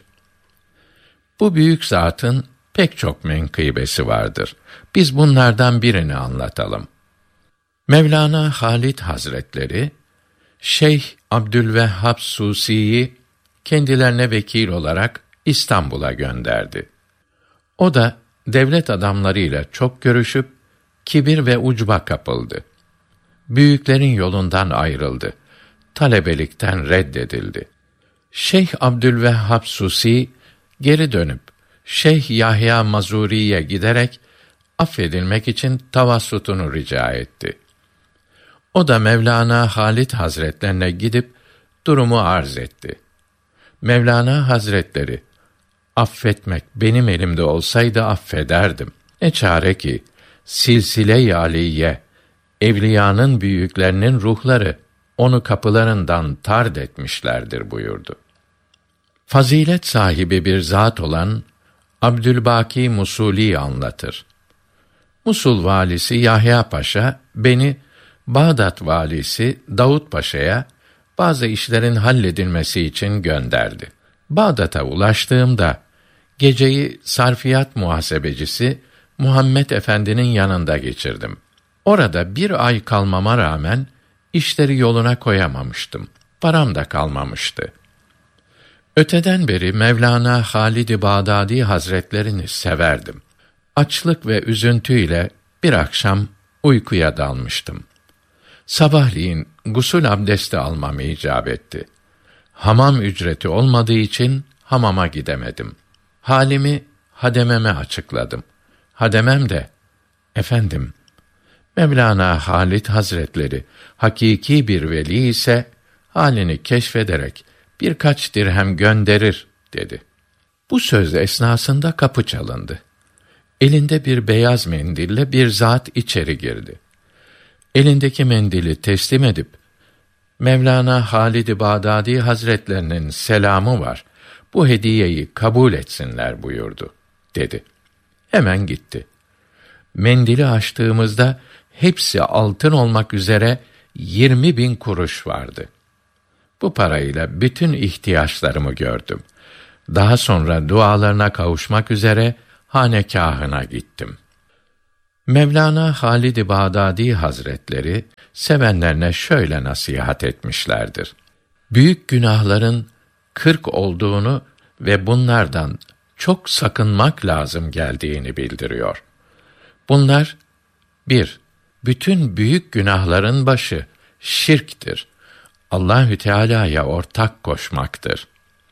Bu büyük zatın pek çok menkıbesi vardır. Biz bunlardan birini anlatalım. Mevlana Halid Hazretleri, Şeyh Abdülvehhab Susi'yi kendilerine vekil olarak İstanbul'a gönderdi. O da devlet adamlarıyla çok görüşüp kibir ve ucba kapıldı. Büyüklerin yolundan ayrıldı. Talebelikten reddedildi. Şeyh Abdülvehhab Susi geri dönüp Şeyh Yahya Mazuri'ye giderek affedilmek için tavassutunu rica etti. O da Mevlana Halid Hazretlerine gidip durumu arz etti. Mevlana Hazretleri, affetmek benim elimde olsaydı affederdim. Ne çare ki silsile-i aliye, evliyanın büyüklerinin ruhları onu kapılarından tard etmişlerdir buyurdu. Fazilet sahibi bir zat olan Abdülbaki Musuli anlatır. Musul valisi Yahya Paşa beni Bağdat valisi Davut Paşa'ya bazı işlerin halledilmesi için gönderdi. Bağdat'a ulaştığımda geceyi sarfiyat muhasebecisi Muhammed Efendi'nin yanında geçirdim. Orada bir ay kalmama rağmen işleri yoluna koyamamıştım. Param da kalmamıştı. Öteden beri Mevlana Halid-i Bağdadi Hazretlerini severdim. Açlık ve üzüntüyle bir akşam uykuya dalmıştım. Sabahleyin gusül abdesti almam icap etti. Hamam ücreti olmadığı için hamama gidemedim. Halimi hadememe açıkladım. Hademem de, efendim, Mevlana Halid Hazretleri hakiki bir veli ise halini keşfederek birkaç dirhem gönderir dedi. Bu söz esnasında kapı çalındı. Elinde bir beyaz mendille bir zat içeri girdi. Elindeki mendili teslim edip, Mevlana Halid-i Bağdadi Hazretlerinin selamı var, bu hediyeyi kabul etsinler buyurdu, dedi. Hemen gitti. Mendili açtığımızda, hepsi altın olmak üzere 20.000 kuruş vardı. Bu parayla bütün ihtiyaçlarımı gördüm. Daha sonra dualarına kavuşmak üzere hanekâhına gittim. Mevlana Halid-i Bağdadi Hazretleri sevenlerine şöyle nasihat etmişlerdir: büyük günahların 40 olduğunu ve bunlardan çok sakınmak lazım geldiğini bildiriyor. Bunlar: 1. Bütün büyük günahların başı şirktir. Allahü Teala'ya ortak koşmaktır.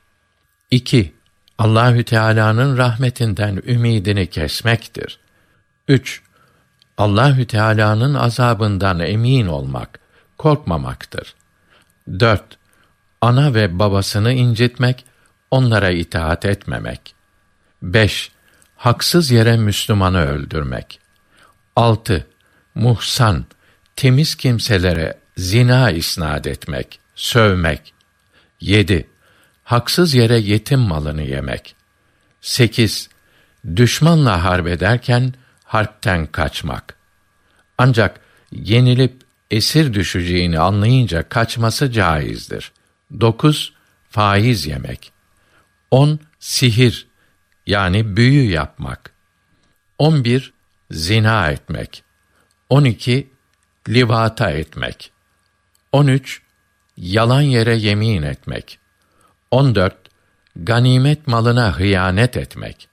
2. Allahü Teala'nın rahmetinden ümidini kesmektir. 3. Allahü Teala'nın azabından emin olmak, korkmamaktır. 4. Ana ve babasını incitmek, onlara itaat etmemek. 5. Haksız yere Müslümanı öldürmek. 6. Muhsan, temiz kimselere zina isnad etmek, sövmek. 7. Haksız yere yetim malını yemek. 8. Düşmanla harbederken harpten kaçmak. Ancak yenilip esir düşeceğini anlayınca kaçması caizdir. 9. Faiz yemek. 10. Sihir, yani büyü yapmak. 11. Zina etmek. 12. Livata etmek. 13. Yalan yere yemin etmek. 14. Ganimet malına hıyanet etmek.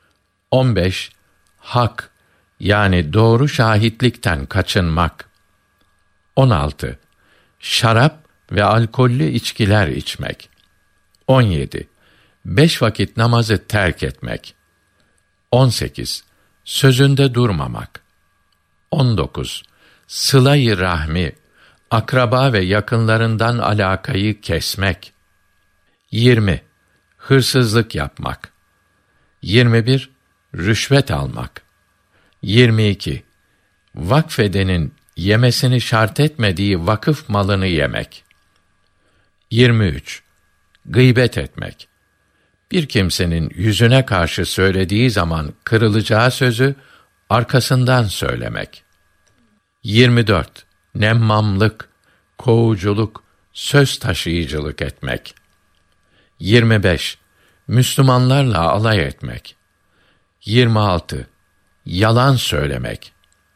15. Hak, yani doğru şahitlikten kaçınmak. 16. Şarap ve alkollü içkiler içmek. 17. 5 vakit namazı terk etmek. 18. Sözünde durmamak. 19. Sıla-i rahmi, akraba ve yakınlarından alakayı kesmek. 20. Hırsızlık yapmak. 21. Rüşvet almak. 22. Vakfedenin yemesini şart etmediği vakıf malını yemek. 23. Gıybet etmek. Bir kimsenin yüzüne karşı söylediği zaman kırılacağı sözü arkasından söylemek. 24. Nemmamlık, kovuculuk, söz taşıyıcılık etmek. 25. Müslümanlarla alay etmek. 26. Yalan söylemek.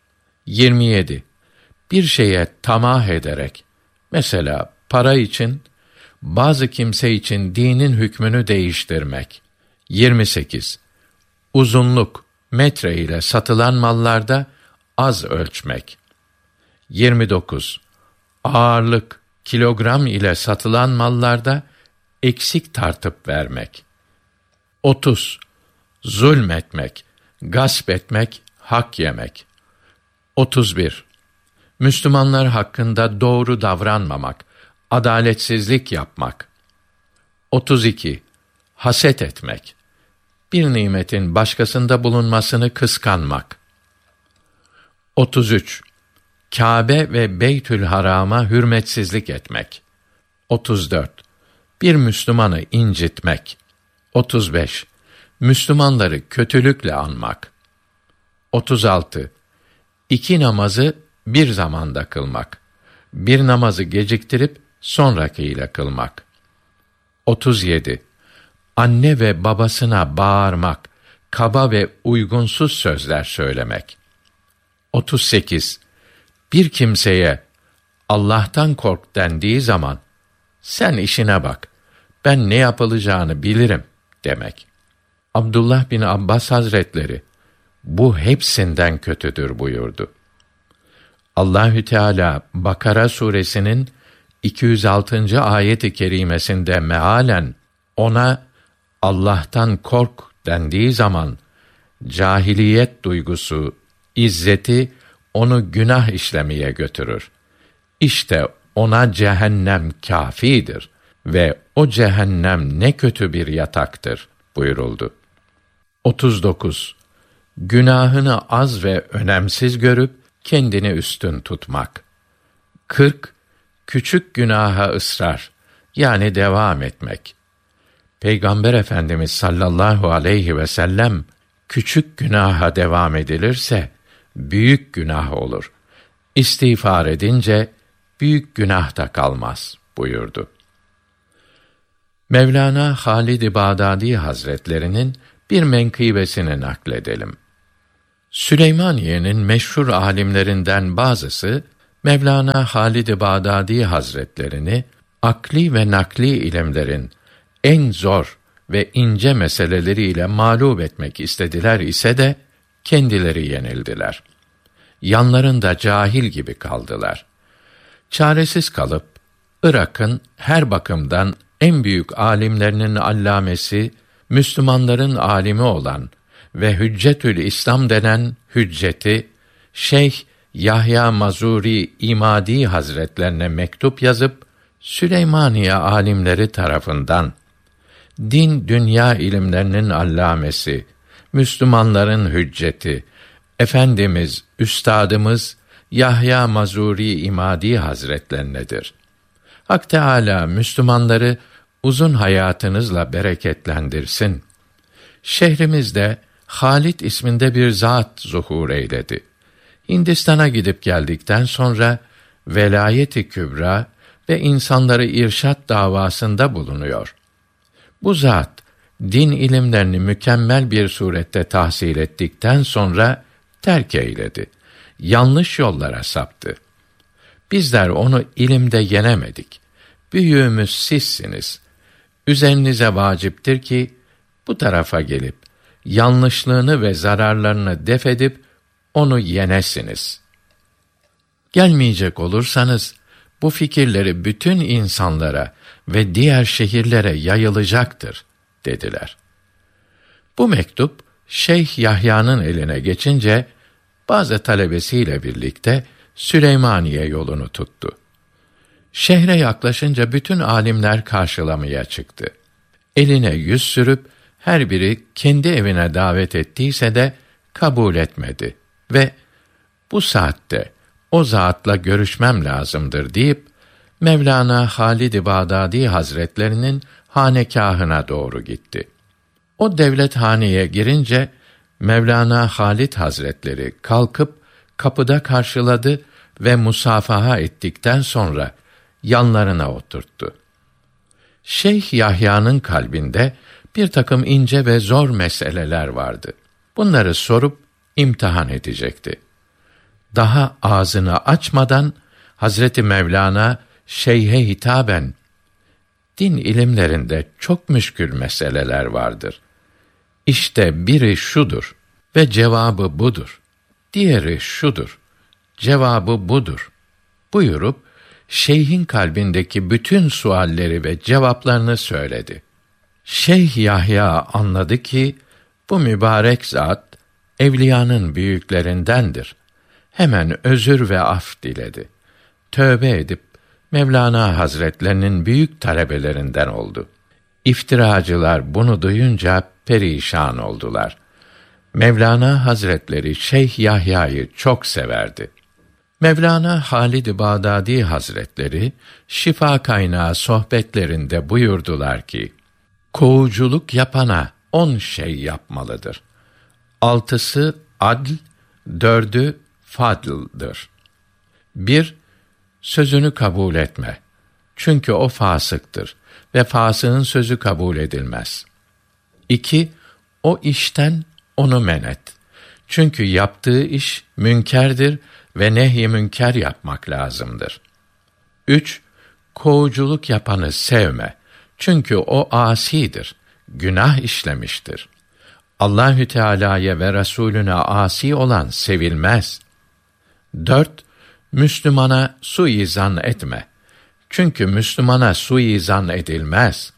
27. Bir şeye tamah ederek, mesela para için, bazı kimse için dinin hükmünü değiştirmek. 28. Uzunluk, metre ile satılan mallarda az ölçmek. 29. Ağırlık, kilogram ile satılan mallarda eksik tartıp vermek. 30. Zulmetmek, gasp etmek, hak yemek. 31. Müslümanlar hakkında doğru davranmamak, adaletsizlik yapmak. 32. Haset etmek, bir nimetin başkasında bulunmasını kıskanmak. 33. Kâbe ve Beytül Haram'a hürmetsizlik etmek. 34. Bir Müslümanı incitmek. 35. Müslümanları kötülükle anmak. 36. 2 namazı bir zamanda kılmak. Bir namazı geciktirip sonrakiyle kılmak. 37. Anne ve babasına bağırmak, kaba ve uygunsuz sözler söylemek. 38. Bir kimseye Allah'tan kork dendiği zaman, sen işine bak, ben ne yapılacağını bilirim demek. Abdullah bin Abbas Hazretleri, bu hepsinden kötüdür buyurdu. Allahü Teala Bakara suresinin 206. ayet-i kerimesinde mealen ona Allah'tan kork dendiği zaman cahiliyet duygusu, izzeti onu günah işlemeye götürür. İşte ona cehennem kâfidir ve o cehennem ne kötü bir yataktır buyuruldu. 39. Günahını az ve önemsiz görüp kendini üstün tutmak. 40. Küçük günaha ısrar, yani devam etmek. Peygamber Efendimiz sallallahu aleyhi ve sellem, küçük günaha devam edilirse büyük günah olur. İstiğfar edince büyük günah da kalmaz buyurdu. Mevlana Halid-i Bağdadi Hazretlerinin bir menkıbesini nakledelim. Süleymaniye'nin meşhur alimlerinden bazısı Mevlana Halid-i Bağdadi Hazretlerini akli ve nakli ilimlerin en zor ve ince meseleleriyle mağlup etmek istediler ise de kendileri yenildiler. Yanlarında cahil gibi kaldılar. Çaresiz kalıp Irak'ın her bakımdan en büyük alimlerinin allamesi, Müslümanların alimi olan ve Hüccetül İslam denen hücceti Şeyh Yahya Mazuri İmadi Hazretlerine mektup yazıp Süleymaniye alimleri tarafından din dünya ilimlerinin allamesi, Müslümanların hücceti, Efendimiz, üstadımız Yahya Mazuri İmadi Hazretlerinedir. Hak Teâlâ Müslümanları uzun hayatınızla bereketlendirsin. Şehrimizde Halit isminde bir zat zuhur eyledi. Hindistan'a gidip geldikten sonra velayet-i kübra ve insanları irşad davasında bulunuyor. Bu zat din ilimlerini mükemmel bir surette tahsil ettikten sonra terk eyledi. Yanlış yollara saptı. Bizler onu ilimde yenemedik. Büyüğümüz sizsiniz. Üzerinize vaciptir ki bu tarafa gelip yanlışlığını ve zararlarını def edip onu yenesiniz. Gelmeyecek olursanız bu fikirleri bütün insanlara ve diğer şehirlere yayılacaktır dediler. Bu mektup Şeyh Yahya'nın eline geçince bazı talebesiyle birlikte Süleymaniye yolunu tuttu. Şehre yaklaşınca bütün alimler karşılamaya çıktı. Eline yüz sürüp her biri kendi evine davet ettiyse de kabul etmedi ve bu saatte o zatla görüşmem lazımdır deyip Mevlana Halid-i Bağdadi Hazretlerinin hanekâhına doğru gitti. O devlethaneye girince Mevlana Halid Hazretleri kalkıp kapıda karşıladı ve musafaha ettikten sonra yanlarına oturttu. Şeyh Yahya'nın kalbinde bir takım ince ve zor meseleler vardı. Bunları sorup imtihan edecekti. Daha ağzını açmadan Hazreti Mevlana şeyhe hitaben, din ilimlerinde çok müşkül meseleler vardır. İşte biri şudur ve cevabı budur. Diğeri şudur, cevabı budur buyurup şeyhin kalbindeki bütün sualleri ve cevaplarını söyledi. Şeyh Yahya anladı ki bu mübarek zat evliyanın büyüklerindendir. Hemen özür ve af diledi. Tövbe edip Mevlana Hazretlerinin büyük talebelerinden oldu. İftiracılar bunu duyunca perişan oldular. Mevlana Hazretleri Şeyh Yahya'yı çok severdi. Mevlana Halid-i Bağdadi Hazretleri şifa kaynağı sohbetlerinde buyurdular ki: kovuculuk yapana 10 şey yapmalıdır. 6'sı adl, 4'ü fadldır. 1. Sözünü kabul etme. Çünkü o fasıktır ve fasığın sözü kabul edilmez. 2. O işten onu men et. Çünkü yaptığı iş münkerdir ve nehy-i münker yapmak lazımdır. 3. Kovuculuk yapanı sevme. Çünkü o asidir, günah işlemiştir. Allahü Teala'ya ve Resulüne asi olan sevilmez. 4. Müslümana suizan etme. Çünkü Müslümana suizan edilmez.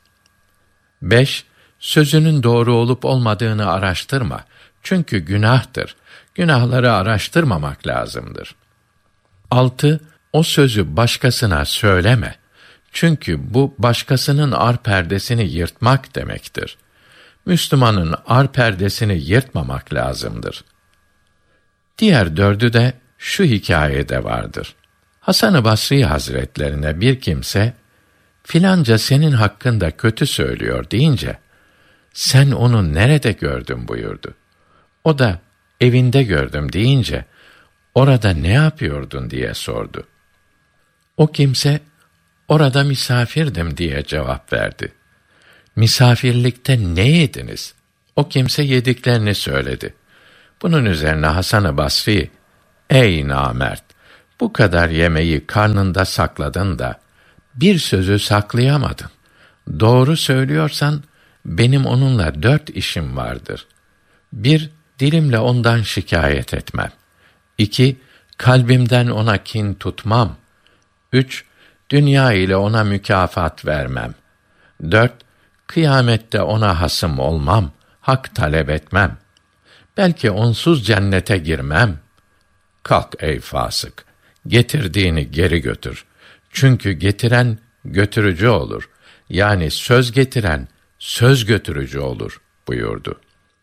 5. Sözünün doğru olup olmadığını araştırma. Çünkü günahtır. Günahları araştırmamak lazımdır. 6. O sözü başkasına söyleme. Çünkü bu başkasının ar perdesini yırtmak demektir. Müslümanın ar perdesini yırtmamak lazımdır. Diğer 4'ü de şu hikâyede vardır. Hasan-ı Basri Hazretlerine bir kimse, filanca senin hakkında kötü söylüyor deyince, sen onu nerede gördün buyurdu. O da evinde gördüm deyince, orada ne yapıyordun diye sordu. O kimse, orada misafirdim diye cevap verdi. Misafirlikte ne yediniz? O kimse yediklerini söyledi. Bunun üzerine Hasan-ı Basri, ey namert! Bu kadar yemeği karnında sakladın da, bir sözü saklayamadın. Doğru söylüyorsan, benim onunla 4 işim vardır. 1, dilimle ondan şikayet etmem. 2, kalbimden ona kin tutmam. 3, dünya ile ona mükafat vermem. 4, kıyamette ona hasım olmam, hak talep etmem. Belki onsuz cennete girmem. Kalk ey fasık, getirdiğini geri götür. Çünkü getiren götürücü olur. Yani söz getiren söz götürücü olur buyurdu.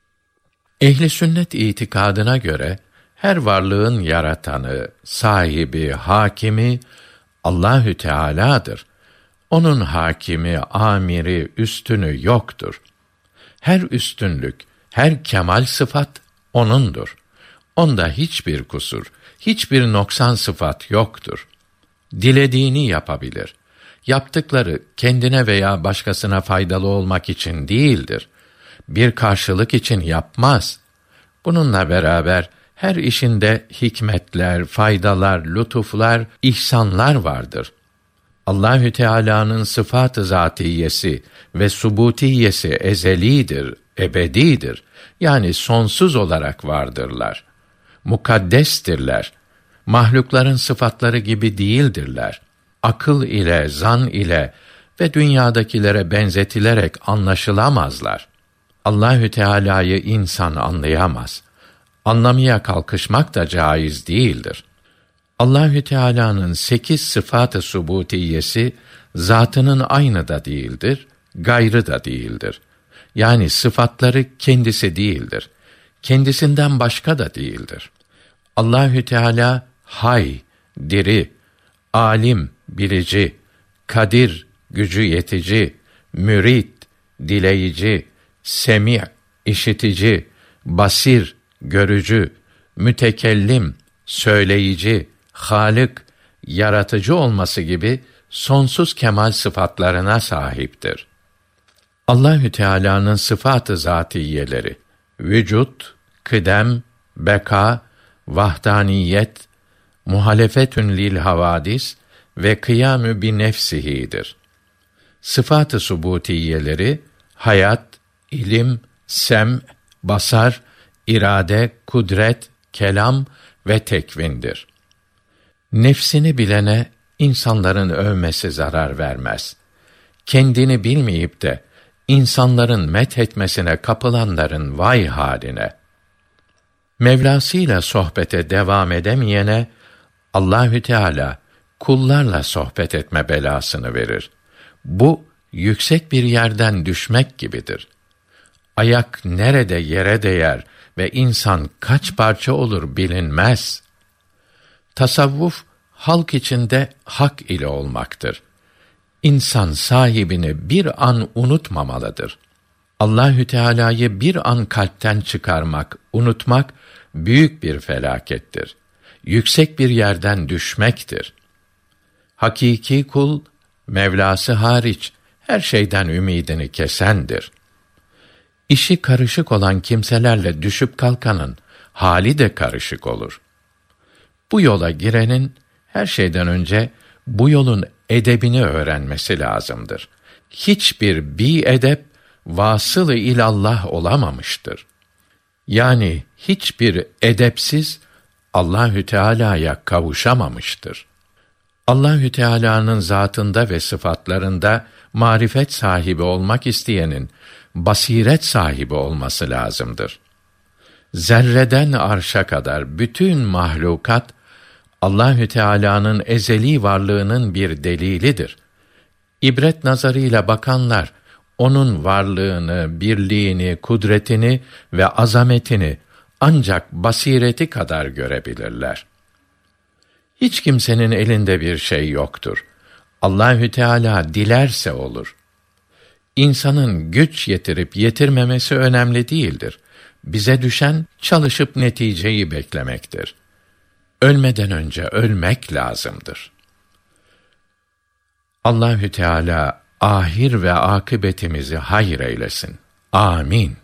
Ehli sünnet itikadına göre her varlığın yaratanı, sahibi, hakimi Allahü Teala'dır. Onun hakimi, amiri, üstünü yoktur. Her üstünlük, her kemal sıfat O'nundur. Onda hiçbir kusur, hiçbir noksan sıfat yoktur. Dilediğini yapabilir. Yaptıkları kendine veya başkasına faydalı olmak için değildir. Bir karşılık için yapmaz. Bununla beraber her işinde hikmetler, faydalar, lütuflar, ihsanlar vardır. Allahü Teala'nın sıfat-ı zatiyesi ve subutiyesi ezelidir, ebedidir. Yani sonsuz olarak vardırlar. Mukaddestirler. Mahlukların sıfatları gibi değildirler. Akıl ile, zan ile ve dünyadakilere benzetilerek anlaşılamazlar. Allahü Teala'yı insan anlayamaz. Anlamaya kalkışmak da caiz değildir. Allahü Teala'nın 8 sıfat-ı subutiyesi zatının aynı da değildir, gayrı da değildir. Yani sıfatları kendisi değildir. Kendisinden başka da değildir. Allahü Teala hay, diri, alim, bilici, kadir, gücü yetici, mürit, dileyici, semi', işitici, basir, görücü, mütekellim, söyleyici, hâlık, yaratıcı olması gibi sonsuz kemal sıfatlarına sahiptir. Allahü Teala'nın sıfat-ı zatiyeleri vücut, kıdem, beka, vahdaniyet, muhalefetün lil havadis ve kıyamü bi nefsihidir. Sıfat-ı subutiyeleri hayat, ilim, sem, basar, irade, kudret, kelam ve tekvindir. Nefsini bilene insanların övmesi zarar vermez. Kendini bilmeyip de insanların methetmesine kapılanların vay haline. Mevlasıyla sohbete devam edemeyene Allahü Teala kullarla sohbet etme belasını verir. Bu yüksek bir yerden düşmek gibidir. Ayak nerede yere değer ve insan kaç parça olur bilinmez. Tasavvuf halk içinde hak ile olmaktır. İnsan sahibini bir an unutmamalıdır. Allahü Teala'yı bir an kalpten çıkarmak, unutmak büyük bir felakettir. Yüksek bir yerden düşmektir. Hakiki kul Mevlası hariç her şeyden ümidini kesendir. İşi karışık olan kimselerle düşüp kalkanın hali de karışık olur. Bu yola girenin her şeyden önce bu yolun edebini öğrenmesi lazımdır. Hiçbir bi-edep vasıl-ı ilallah olamamıştır. Yani hiçbir edepsiz Allahü Teala'ya kavuşamamıştır. Allahü Teala'nın zatında ve sıfatlarında marifet sahibi olmak isteyenin basiret sahibi olması lazımdır. Zerreden arşa kadar bütün mahlukat Allahü Teala'nın ezeli varlığının bir delilidir. İbret nazarıyla bakanlar onun varlığını, birliğini, kudretini ve azametini ancak basireti kadar görebilirler. Hiç kimsenin elinde bir şey yoktur. Allahü Teala dilerse olur. İnsanın güç yetirip yetirmemesi önemli değildir. Bize düşen çalışıp neticeyi beklemektir. Ölmeden önce ölmek lazımdır. Allahü Teala ahir ve akıbetimizi hayır eylesin. Amin.